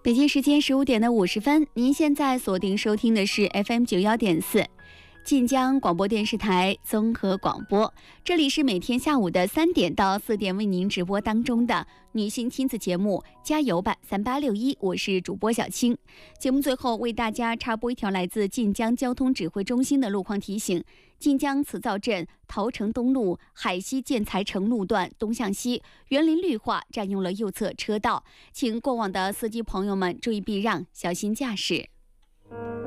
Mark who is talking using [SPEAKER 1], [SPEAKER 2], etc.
[SPEAKER 1] 北京时间15:50，您现在锁定收听的是 FM91.4。晋江广播电视台综合广播，这里是每天下午的3点到4点为您直播当中的女性亲子节目加油吧3861，我是主播小青。节目最后为大家插播一条来自晋江交通指挥中心的路况提醒：晋江磁灶镇陶城东路海西建材城路段东向西园林绿化占用了右侧车道，请过往的司机朋友们注意避让，小心驾驶。